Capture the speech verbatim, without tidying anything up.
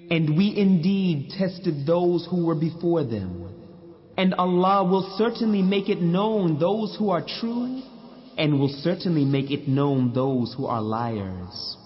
And we indeed tested those who were before them. And Allah will certainly make it known those who are true, and will certainly make it known those who are liars.